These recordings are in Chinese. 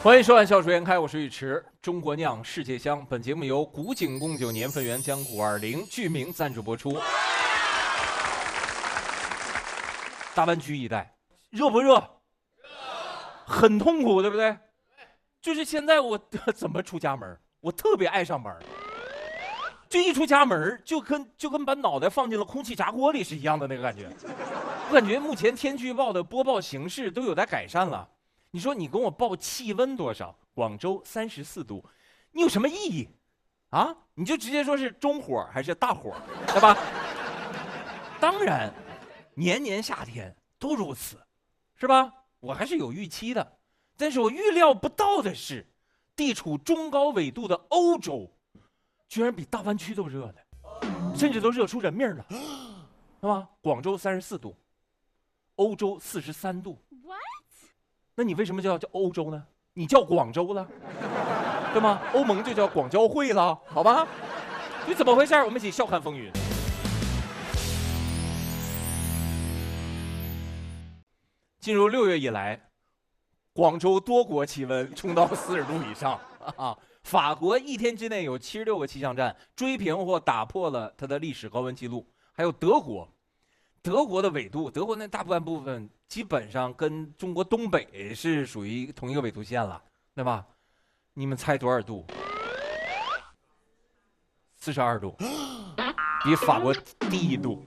欢迎收看《笑逐颜开》，我是尉迟。中国酿，世界香。本节目由古井贡酒年份原浆520巨名赞助播出。大湾区一带热不热？很痛苦，对不对？就是现在我怎么出家门？我特别爱上门，就一出家门就跟把脑袋放进了空气炸锅里是一样的那个感觉。我感觉目前天气预报的播报形势都有待改善了。你说你跟我报气温多少？广州34度，你有什么意义啊？你就直接说是中火还是大火，对吧？当然，年年夏天都如此，是吧？我还是有预期的，但是我预料不到的是，地处中高纬度的欧洲，居然比大湾区都热的，甚至都热出人命了，是吧？广州34度，欧洲43度。那你为什么叫欧洲呢？你叫广州了，对吗？欧盟就叫广交会了，好吧？你怎么回事？我们一起笑看风云。进入6月以来，广州多国气温冲到40度以上啊！法国一天之内有76个气象站追平或打破了它的历史高温记录，还有德国。德国的纬度，德国那大半部分基本上跟中国东北是属于同一个纬度线了，对吧？你们猜多少度？42度，比法国低1度。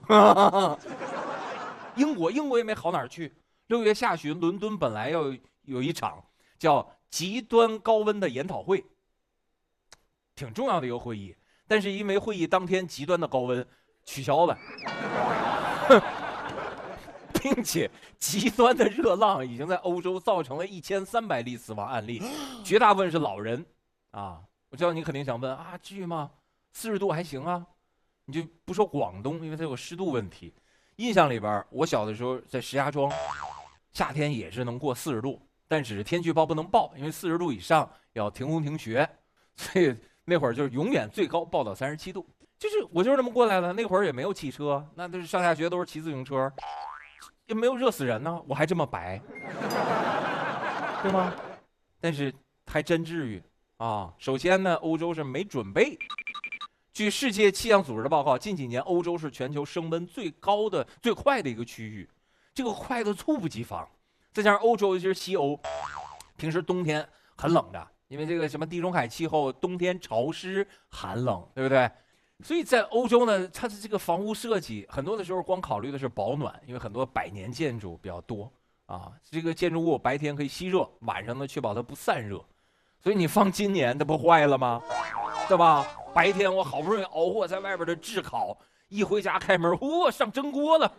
英国也没好哪儿去。6月下旬，伦敦本来要有一场叫极端高温的研讨会，挺重要的一个会议，但是因为会议当天极端的高温取消了。并且极端的热浪已经在欧洲造成了1300例死亡案例，绝大部分是老人啊！我知道你肯定想问啊，至于吗？40度还行啊，你就不说广东，因为它有湿度问题。印象里边，我小的时候在石家庄，夏天也是能过40度，但只是天气预报不能报，因为40度以上要停工停学，所以那会儿就是永远最高报到37度。就是我就是这么过来的，那会儿也没有汽车，那都是上下学都是骑自行车，也没有热死人呢，我还这么白，对吗？但是还真至于啊！首先呢，欧洲是没准备。据世界气象组织的报告，近几年欧洲是全球升温最高的、最快的一个区域，这个快的猝不及防。再加上欧洲，尤其是西欧，平时冬天很冷的，因为这个什么地中海气候，冬天潮湿寒冷，对不对？所以在欧洲呢，它的这个房屋设计很多的时候光考虑的是保暖，因为很多百年建筑比较多啊，这个建筑物白天可以吸热，晚上呢确保它不散热。所以你放今年它不坏了吗？对吧？白天我好不容易熬过在外边的炙烤，一回家开门，上蒸锅了，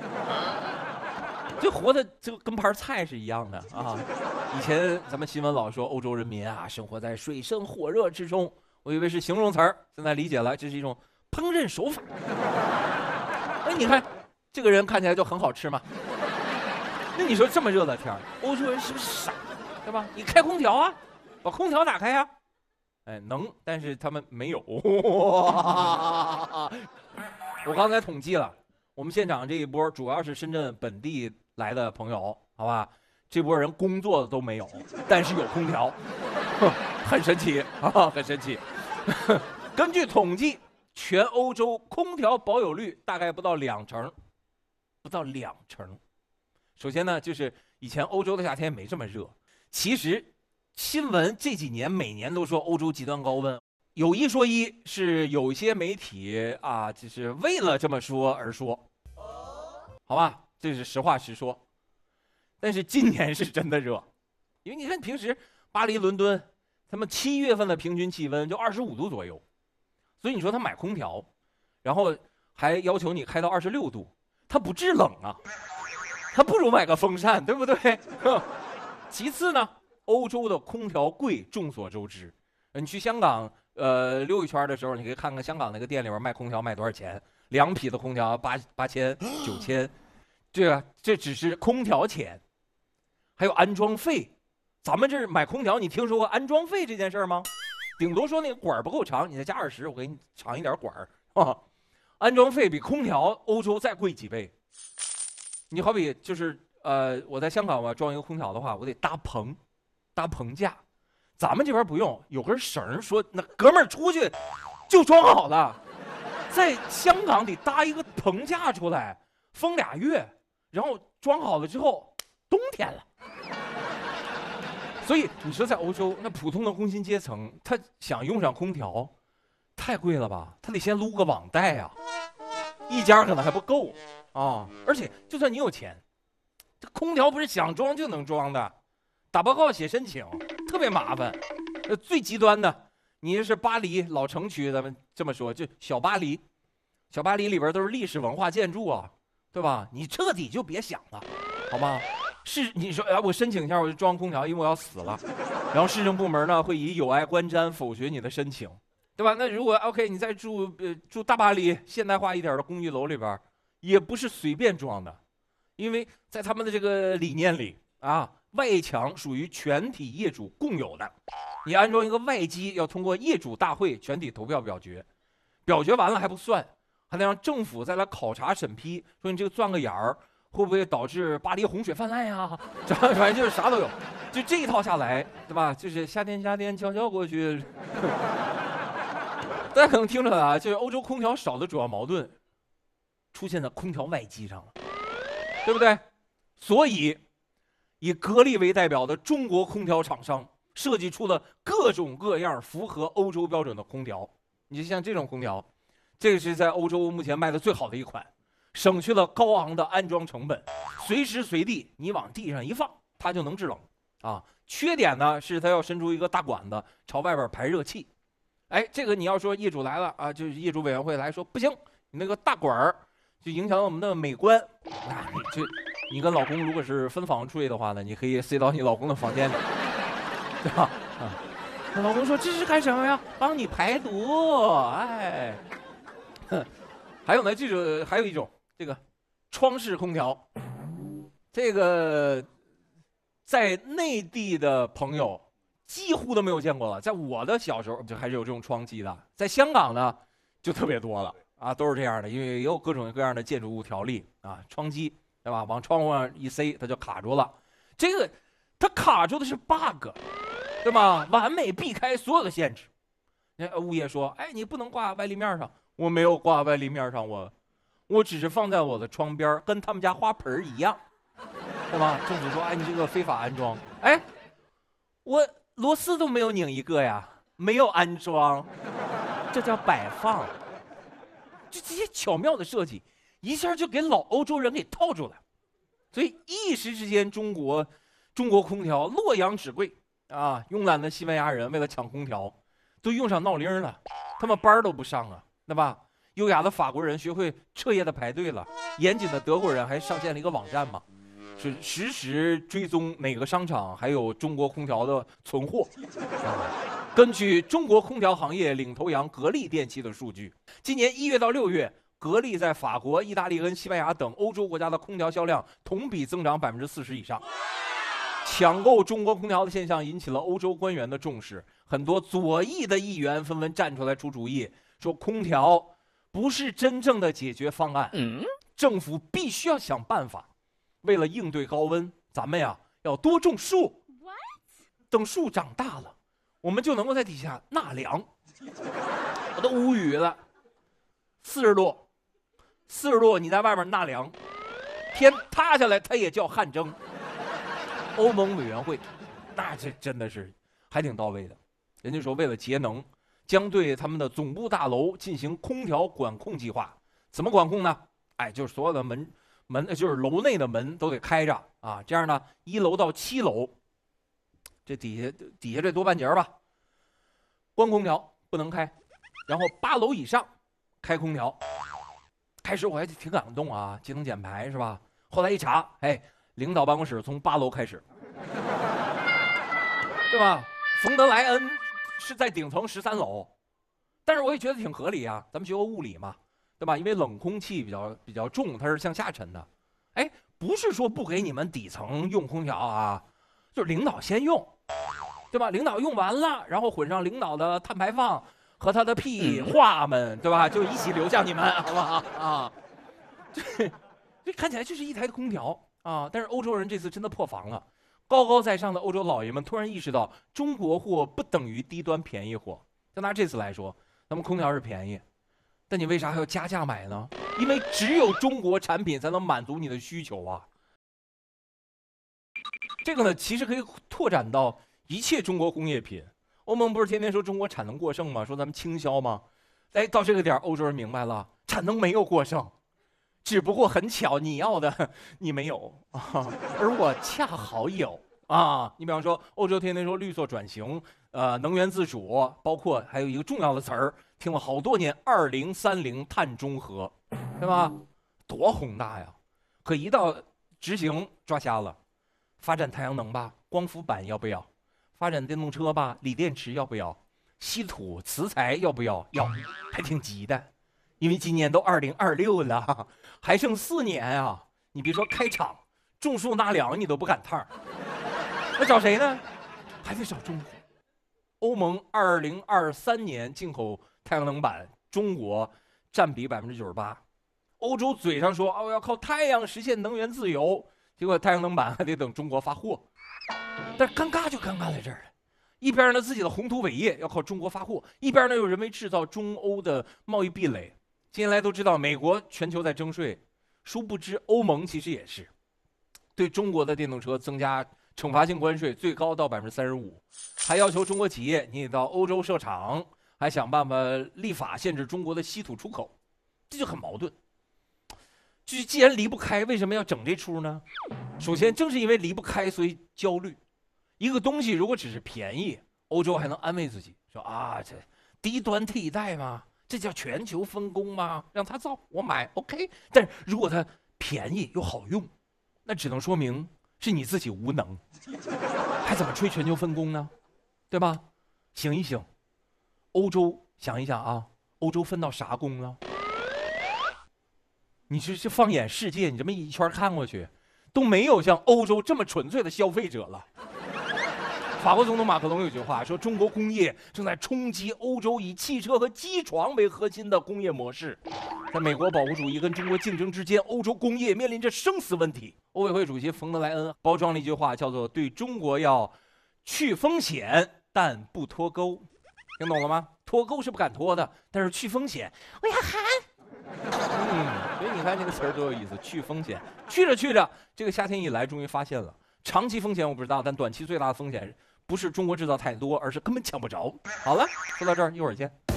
这活的就跟盘菜是一样的啊！以前咱们新闻老说欧洲人民啊，生活在水深火热之中。我以为是形容词儿，现在理解了，这是一种烹饪手法。哎，你看这个人看起来就很好吃嘛。那你说这么热的天儿，欧洲人是不是傻，对吧？你开空调啊，把空调打开呀。哎，能，但是他们没有。我刚才统计了，我们现场这一波主要是深圳本地来的朋友，好吧？这波人工作的都没有，但是有空调，很神奇啊，很神奇。根据统计，全欧洲空调保有率大概不到2成，不到2成。首先呢，就是以前欧洲的夏天没这么热。其实新闻这几年每年都说欧洲极端高温，有一说一，是有一些媒体啊，就是为了这么说而说，好吧，这是实话实说。但是今年是真的热，因为你看平时巴黎、伦敦，他们7月份的平均气温就25度左右，所以你说他买空调，然后还要求你开到26度，他不制冷啊，他不如买个风扇，对不对？其次呢，欧洲的空调贵，众所周知。你去香港溜一圈的时候，你可以看看香港那个店里边卖空调卖多少钱，2匹的空调8000、9000，对啊，这只是空调钱，还有安装费。咱们这买空调，你听说过安装费这件事吗？顶多说那个管不够长，你再加20，我给你长一点管啊。安装费比空调欧洲再贵几倍。你好比就是我在香港我装一个空调的话，我得搭棚架， 咱们这边不用，有根绳说那哥们儿出去就装好了。在香港得搭一个棚架出来，封2月，然后装好了之后，冬天了。所以你说在欧洲，那普通的工薪阶层，他想用上空调，太贵了吧？他得先撸个网贷啊，一家可能还不够啊。而且就算你有钱，这空调不是想装就能装的，打报告写申请特别麻烦。最极端的，你是巴黎老城区，咱们这么说，就小巴黎，小巴黎里边都是历史文化建筑啊，对吧？你彻底就别想了，好吗？是你说，我申请一下，我就装空调，因为我要死了。然后市政部门呢会以有碍观瞻否决你的申请，对吧？那如果 OK， 你再住大巴黎现代化一点的公寓楼里边，也不是随便装的，因为在他们的这个理念里啊，外墙属于全体业主共有的，你安装一个外机要通过业主大会全体投票表决，表决完了还不算，还得让政府再来考察审批，说你这个钻个眼儿。会不会导致巴黎洪水泛滥呀？反正就是啥都有，就这一套下来，对吧？就是夏天悄悄过去。大家可能听着啊，就是欧洲空调少的主要矛盾出现在空调外机上了，对不对？所以以格力为代表的中国空调厂商设计出了各种各样符合欧洲标准的空调。你就像这种空调，这个是在欧洲目前卖的最好的一款。省去了高昂的安装成本，随时随地你往地上一放，它就能制冷啊。缺点呢是它要伸出一个大管子朝外边排热气，哎，这个你要说业主来了啊，就是业主委员会来说不行，你那个大管儿就影响我们的美观，那你跟老公如果是分房睡的话呢，你可以塞到你老公的房间里，对吧？啊，那老公说这是干什么呀？帮你排毒，哎，还有呢，还有一种。这个窗式空调，这个在内地的朋友几乎都没有见过了。在我的小时候就还是有这种窗机的，在香港呢就特别多了啊，都是这样的，因为也有各种各样的建筑物条例啊，窗机对吧？往窗户上一塞，它就卡住了。这个它卡住的是 bug， 对吧？完美避开所有的限制。物业说，哎，你不能挂外立面上，我没有挂外立面上，我只是放在我的窗边，跟他们家花盆一样，对吧？政府说，哎，你这个非法安装，哎，我螺丝都没有拧一个呀，没有安装，这叫摆放。就这些巧妙的设计，一下就给老欧洲人给套住了。所以一时之间，中国空调洛阳纸贵啊，慵懒的西班牙人为了抢空调，都用上闹铃了，他们班都不上啊，对吧？优雅的法国人学会彻夜的排队了，严谨的德国人还上线了一个网站嘛，是实时追踪哪个商场还有中国空调的存货。根据中国空调行业领头羊格力电器的数据，今年1月到6月，格力在法国、意大利跟西班牙等欧洲国家的空调销量同比增长40%以上。抢购中国空调的现象引起了欧洲官员的重视，很多左翼的议员纷纷站出来出主意，说空调不是真正的解决方案，政府必须要想办法。为了应对高温，咱们呀要多种树，等树长大了，我们就能够在底下纳凉。我都无语了，40度，你在外面纳凉，天塌下来它也叫汗蒸。欧盟委员会，那这真的是还挺到位的，人家说为了节能，将对他们的总部大楼进行空调管控计划。怎么管控呢？哎，就是所有的门就是楼内的门都得开着啊，这样呢，1楼到7楼，这底下这多半截吧，关空调不能开，然后8楼以上开空调。开始我还挺感动啊，节能减排是吧？后来一查，哎，领导办公室从8楼开始，对吧？冯德莱恩是在顶层13楼，但是我也觉得挺合理啊，咱们学过物理嘛，对吧？因为冷空气比较重，它是向下沉的。哎，不是说不给你们底层用空调啊，就是领导先用，对吧？领导用完了，然后混上领导的碳排放和他的屁话们，对吧？就一起流向你们，好不好啊？这看起来就是一台空调啊，但是欧洲人这次真的破防了。 高高在上的欧洲老爷们突然意识到，中国货不等于低端便宜货。就拿这次来说，咱们空调是便宜，但你为啥还要加价买呢？因为只有中国产品才能满足你的需求啊。这个呢，其实可以拓展到一切中国工业品。欧盟不是天天说中国产能过剩吗？说咱们倾销吗？哎，到这个点，欧洲人明白了，产能没有过剩，只不过很巧，你要的你没有啊，而我恰好有啊。你比方说，欧洲天天说绿色转型，能源自主，包括还有一个重要的词儿，听了好多年，2030碳中和，对吧？多宏大呀！可一到执行抓瞎了。发展太阳能吧，光伏板要不要？发展电动车吧，锂电池要不要？稀土磁材要不要？要，还挺急的，因为今年都2026了，还剩4年啊！你别说开厂，种树纳凉你都不赶趟儿，那找谁呢？还得找中国。欧盟2023年进口太阳能板，中国占比98%。欧洲嘴上说我要靠太阳实现能源自由。结果太阳能板还得等中国发货，但尴尬就尴尬在这儿了。一边呢自己的宏图伟业要靠中国发货，一边呢又人为制造中欧的贸易壁垒。近来都知道美国全球在征税，殊不知欧盟其实也是对中国的电动车增加惩罚性关税，最高到35%，还要求中国企业你得到欧洲设厂，还想办法立法限制中国的稀土出口，这就很矛盾。就是既然离不开，为什么要整这出呢？首先，正是因为离不开，所以焦虑。一个东西如果只是便宜，欧洲还能安慰自己说啊，这低端替代吗？这叫全球分工吗？让他造，我买 OK。但是如果它便宜又好用，那只能说明是你自己无能，还怎么吹全球分工呢？对吧？醒一醒，欧洲想一想啊，欧洲分到啥工了？你这放眼世界，你这么一圈看过去，都没有像欧洲这么纯粹的消费者了。法国总统马克龙有句话说：“中国工业正在冲击欧洲以汽车和机床为核心的工业模式。”在美国保护主义跟中国竞争之间，欧洲工业面临着生死问题。欧委会主席冯德莱恩包装了一句话，叫做“对中国要去风险，但不脱钩”。听懂了吗？脱钩是不敢脱的，但是去风险，我要喊。所以你看这个词儿多有意思，去风险。去着去着，这个夏天以来终于发现了，长期风险我不知道，但短期最大的风险不是中国制造太多，而是根本抢不着。好了，说到这儿，一会儿见。